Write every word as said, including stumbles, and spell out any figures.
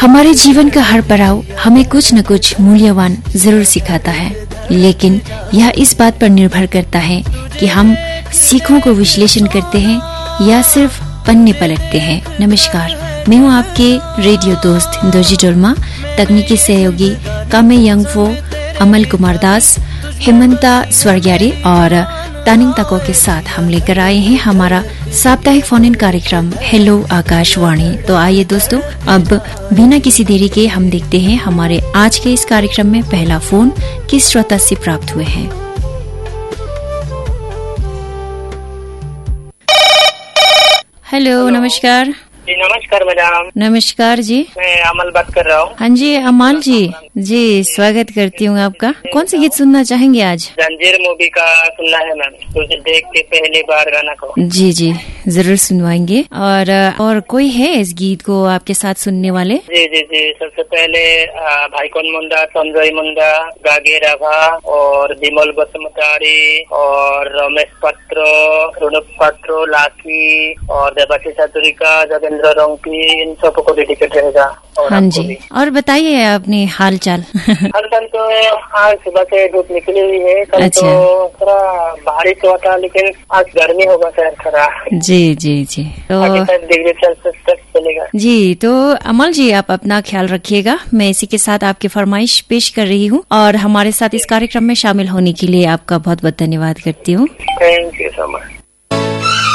हमारे जीवन का हर पड़ाव हमें कुछ न कुछ मूल्यवान जरूर सिखाता है, लेकिन यह इस बात पर निर्भर करता है कि हम सीखों को विश्लेषण करते हैं या सिर्फ पन्ने पलटते हैं। नमस्कार, मैं हूँ आपके रेडियो दोस्त दोजी डोलमा। तकनीकी सहयोगी कामे यंगफो, अमल कुमार दास, हेमंता स्वर्ग्यारी और तानिंग तको के साथ हम लेकर आए हैं हमारा साप्ताहिक फोन इन कार्यक्रम हेलो आकाशवाणी। तो आइए दोस्तों, अब बिना किसी देरी के हम देखते हैं हमारे आज के इस कार्यक्रम में पहला फोन किस श्रोता से प्राप्त हुए हैं। हेलो, नमस्कार। जी नमस्कार मैडम। नमस्कार जी, मैं अमल बात कर रहा हूँ। हाँ जी अमल जी, जी स्वागत करती हूँ आपका। कौन सा गीत सुनना चाहेंगे आज? जंजीर मूवी का सुनना है मैम, तुझे देख के पहली बार गाना को। जी जी जरूर सुनवाएंगे। और और कोई है इस गीत को आपके साथ सुनने वाले? जी जी जी सबसे पहले भाई कौन मुंडा, संजय मुंडा, गागे राभा और विमल बसुमतारी और रमेश पात्र, रुनुप पात्र, लाकी और देवाशी चतुरिका, जगेंद्र रोंकी, इन सबको डेडिकेट रहेगा। हाँ जी, और बताइए अपने हाल चाल। हाल चाल तो आज सुबह से धूप निकली हुई है, कल अच्छा। तो थोड़ा बारिश हुआ था, लेकिन आज गर्मी होगा शायद थोड़ा। जी जी जी तो डिग्री सेल्सियस तक चलेगा। जी तो अमल जी, आप अपना ख्याल रखिएगा। मैं इसी के साथ आपकी फरमाइश पेश कर रही हूँ और हमारे साथ इस कार्यक्रम में शामिल होने के लिए आपका बहुत बहुत धन्यवाद करती हूँ। Thank you so much.